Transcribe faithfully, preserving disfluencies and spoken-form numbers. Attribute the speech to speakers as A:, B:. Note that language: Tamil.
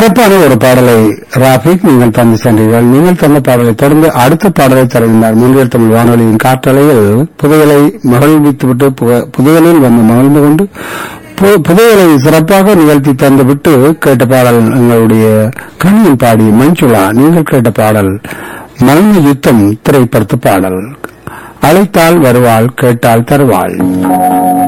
A: சிறப்பான ஒரு பாடலை ராபிக் நீங்கள் தந்து சென்றீர்கள். நீங்கள் தந்த பாடலை தொடர்ந்து அடுத்த பாடலை தருகின்றார். முன்னில் தமிழ் வானொலியின் காற்றலையில் புதையலை மகிழ்வித்துவிட்டு புதையலில் வந்து மகிழ்ந்து கொண்டு புதையலை சிறப்பாக நிகழ்த்தி தந்துவிட்டு கேட்ட பாடல் எங்களுடைய கண்ணில் பாடி மஞ்சுளா நீங்கள் கேட்ட பாடல் மௌன யுத்தம் திரைப்படத்து பாடல். அழைத்தால் வருவாள், கேட்டால் தருவாள்.